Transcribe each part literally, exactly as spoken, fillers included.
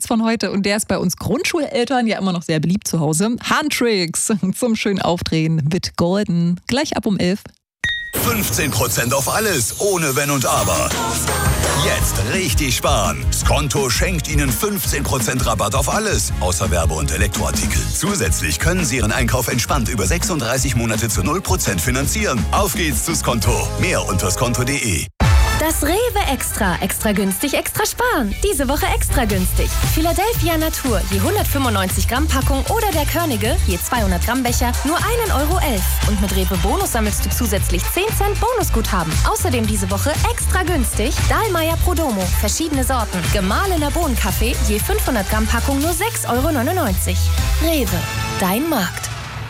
Witz von heute und der ist bei uns Grundschuleltern ja immer noch sehr beliebt zu Hause. Handtricks zum schönen Aufdrehen mit Golden. Gleich ab um elf. fünfzehn Prozent auf alles, ohne Wenn und Aber. Jetzt richtig sparen. Skonto schenkt Ihnen fünfzehn Prozent Rabatt auf alles, außer Werbe- und Elektroartikel. Zusätzlich können Sie Ihren Einkauf entspannt über sechsunddreißig Monate zu null Prozent finanzieren. Auf geht's zu Skonto. Mehr unter skonto punkt de. Das Rewe Extra. Extra günstig, extra sparen. Diese Woche extra günstig. Philadelphia Natur, je hundertfünfundneunzig Gramm Packung oder der Körnige, je zweihundert Gramm Becher, nur ein Euro elf. Und mit Rewe Bonus sammelst du zusätzlich zehn Cent Bonusguthaben. Außerdem diese Woche extra günstig Dahlmeier Prodomo, verschiedene Sorten. Gemahlener Bohnenkaffee, je fünfhundert Gramm Packung nur sechs Euro neunundneunzig. Rewe, dein Markt.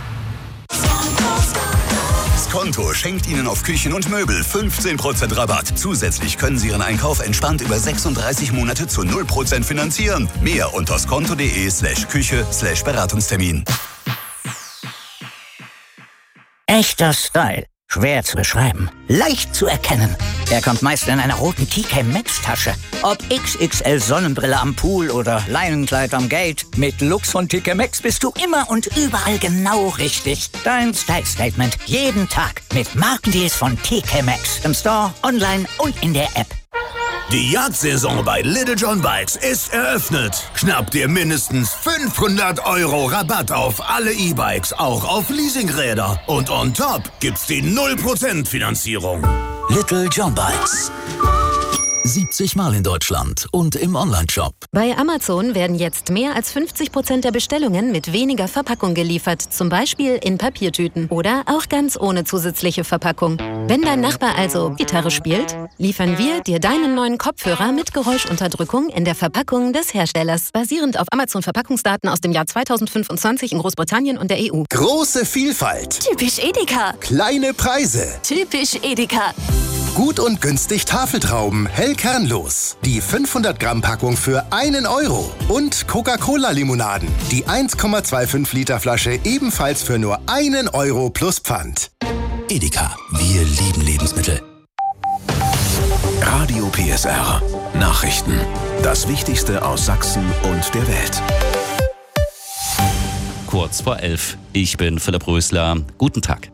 Skonto schenkt Ihnen auf Küchen und Möbel fünfzehn Prozent Rabatt. Zusätzlich können Sie Ihren Einkauf entspannt über sechsunddreißig Monate zu null Prozent finanzieren. Mehr unter skonto punkt de slash Küche slash Beratungstermin. Echter Style. Schwer zu beschreiben. Leicht zu erkennen. Er kommt meist in einer roten T K Maxx Tasche. Ob X X L Sonnenbrille am Pool oder Leinenkleid am Gate. Mit Lux von T K Maxx bist du immer und überall genau richtig. Dein Style-Statement. Jeden Tag. Mit Markendeals von T K Maxx. Im Store, online und in der App. Die Jagdsaison bei Little John Bikes ist eröffnet. Schnapp dir mindestens fünfhundert Euro Rabatt auf alle E-Bikes, auch auf Leasingräder. Und on top gibt's die null Prozent Finanzierung. Little John Bikes. siebzig Mal in Deutschland und im Onlineshop. Bei Amazon werden jetzt mehr als fünfzig Prozent der Bestellungen mit weniger Verpackung geliefert. Zum Beispiel in Papiertüten oder auch ganz ohne zusätzliche Verpackung. Wenn dein Nachbar also Gitarre spielt, liefern wir dir deinen neuen Kopfhörer mit Geräuschunterdrückung in der Verpackung des Herstellers. Basierend auf Amazon-Verpackungsdaten aus dem Jahr zweitausendfünfundzwanzig in Großbritannien und der E U. Große Vielfalt. Typisch Edeka. Kleine Preise. Typisch Edeka. Gut und günstig Tafeltrauben, hell kernlos. Die fünfhundert Gramm Packung für einen Euro. Und Coca-Cola-Limonaden. Die eins Komma fünfundzwanzig Liter Flasche ebenfalls für nur einen Euro plus Pfand. Edeka. Wir lieben Lebensmittel. Radio P S R. Nachrichten. Das Wichtigste aus Sachsen und der Welt. Kurz vor elf. Ich bin Philipp Rösler. Guten Tag.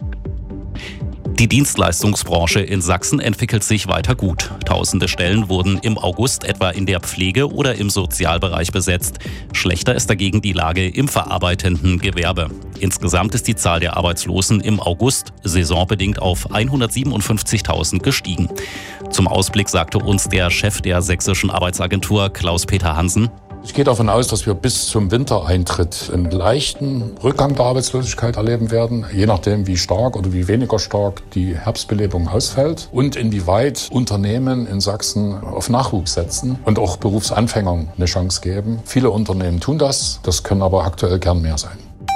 Die Dienstleistungsbranche in Sachsen entwickelt sich weiter gut. Tausende Stellen wurden im August etwa in der Pflege oder im Sozialbereich besetzt. Schlechter ist dagegen die Lage im verarbeitenden Gewerbe. Insgesamt ist die Zahl der Arbeitslosen im August saisonbedingt auf hundertsiebenundfünfzigtausend gestiegen. Zum Ausblick sagte uns der Chef der sächsischen Arbeitsagentur Klaus-Peter Hansen: Ich gehe davon aus, dass wir bis zum Wintereintritt einen leichten Rückgang der Arbeitslosigkeit erleben werden, je nachdem wie stark oder wie weniger stark die Herbstbelebung ausfällt und inwieweit Unternehmen in Sachsen auf Nachwuchs setzen und auch Berufsanfängern eine Chance geben. Viele Unternehmen tun das, das können aber aktuell gern mehr sein.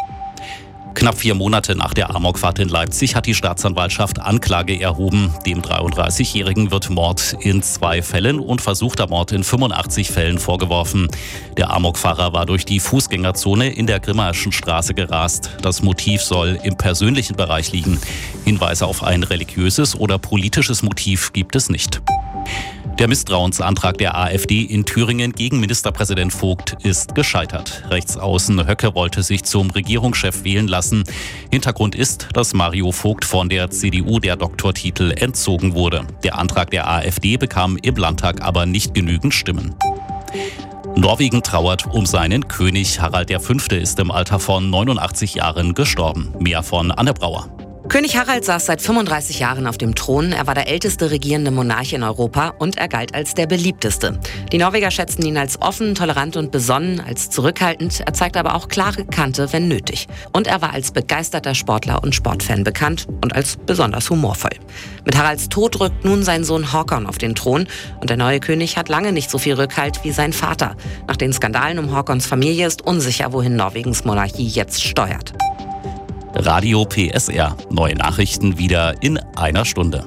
Knapp vier Monate nach der Amokfahrt in Leipzig hat die Staatsanwaltschaft Anklage erhoben. Dem dreiunddreißigjährigen wird Mord in zwei Fällen und versuchter Mord in fünfundachtzig Fällen vorgeworfen. Der Amokfahrer war durch die Fußgängerzone in der Grimmaischen Straße gerast. Das Motiv soll im persönlichen Bereich liegen. Hinweise auf ein religiöses oder politisches Motiv gibt es nicht. Der Misstrauensantrag der AfD in Thüringen gegen Ministerpräsident Vogt ist gescheitert. Rechtsaußen Höcke wollte sich zum Regierungschef wählen lassen. Hintergrund ist, dass Mario Vogt von der C D U der Doktortitel entzogen wurde. Der Antrag der AfD bekam im Landtag aber nicht genügend Stimmen. Norwegen trauert um seinen König. Harald der Fünfte ist im Alter von neunundachtzig Jahren gestorben. Mehr von Anne Brauer. König Harald saß seit fünfunddreißig Jahren auf dem Thron. Er war der älteste regierende Monarch in Europa und er galt als der beliebteste. Die Norweger schätzten ihn als offen, tolerant und besonnen, als zurückhaltend. Er zeigte aber auch klare Kante, wenn nötig. Und er war als begeisterter Sportler und Sportfan bekannt und als besonders humorvoll. Mit Haralds Tod rückt nun sein Sohn Håkon auf den Thron. Und der neue König hat lange nicht so viel Rückhalt wie sein Vater. Nach den Skandalen um Håkons Familie ist unsicher, wohin Norwegens Monarchie jetzt steuert. Radio P S R. Neue Nachrichten wieder in einer Stunde.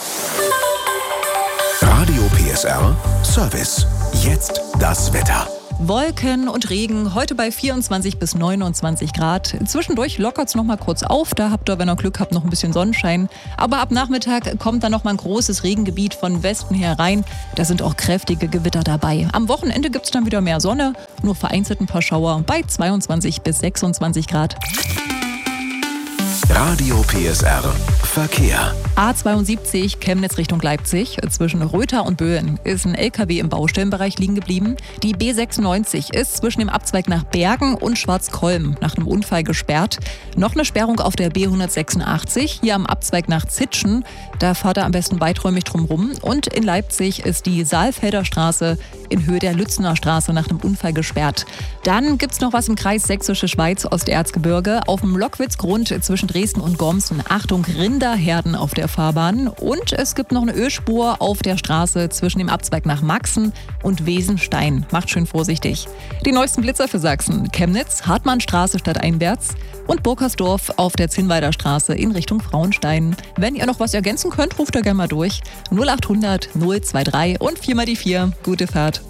Radio P S R Service. Jetzt das Wetter. Wolken und Regen, heute bei vierundzwanzig bis neunundzwanzig Grad. Zwischendurch lockert es noch mal kurz auf, da habt ihr, wenn ihr Glück habt, noch ein bisschen Sonnenschein. Aber ab Nachmittag kommt dann noch mal ein großes Regengebiet von Westen her rein. Da sind auch kräftige Gewitter dabei. Am Wochenende gibt es dann wieder mehr Sonne, nur vereinzelt ein paar Schauer bei zweiundzwanzig bis sechsundzwanzig Grad. Radio P S R Verkehr. A zweiundsiebzig Chemnitz Richtung Leipzig. Zwischen Röther und Böen ist ein L K W im Baustellenbereich liegen geblieben. Die B sechsundneunzig ist zwischen dem Abzweig nach Bergen und Schwarzkolm nach einem Unfall gesperrt. Noch eine Sperrung auf der B hundertsechsundachtzig, hier am Abzweig nach Zitschen. Da fahrt er am besten weiträumig drum rum. Und in Leipzig ist die Saalfelder Straße in Höhe der Lützener Straße nach einem Unfall gesperrt. Dann gibt's noch was im Kreis Sächsische Schweiz, Osterzgebirge. Auf dem Lockwitzgrund zwischen Dresden und Gormsen. Achtung, Rinderherden auf der Fahrbahn. Und es gibt noch eine Ölspur auf der Straße zwischen dem Abzweig nach Maxen und Wesenstein. Macht schön vorsichtig. Die neuesten Blitzer für Sachsen. Chemnitz, Hartmannstraße stadteinwärts und Burkersdorf auf der Zinnweider Straße in Richtung Frauenstein. Wenn ihr noch was ergänzen könnt, ruft da gerne mal durch. null achthundert null drei und vier mal die vier. Gute Fahrt.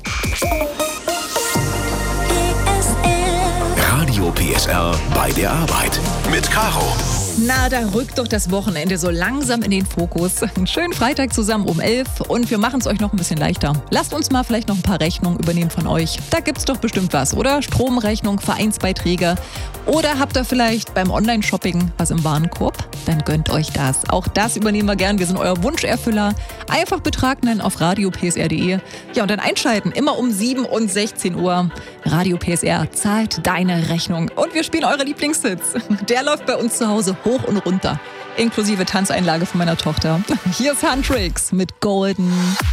Radio P S R bei der Arbeit mit Caro. Na, da rückt doch das Wochenende so langsam in den Fokus. Einen schönen Freitag zusammen um elf und wir machen es euch noch ein bisschen leichter. Lasst uns mal vielleicht noch ein paar Rechnungen übernehmen von euch. Da gibt's doch bestimmt was, oder? Stromrechnung, Vereinsbeiträge. Oder habt ihr vielleicht beim Online-Shopping was im Warenkorb? Dann gönnt euch das. Auch das übernehmen wir gern. Wir sind euer Wunscherfüller. Einfach Betrag nennen auf radio punkt p s r punkt d e. Ja, und dann einschalten. Immer um sieben und sechzehn Uhr. Radio P S R zahlt deine Rechnung. Und wir spielen eure Lieblingshits. Der läuft bei uns zu Hause hoch und runter. Inklusive Tanzeinlage von meiner Tochter. Hier ist Handtricks mit Golden.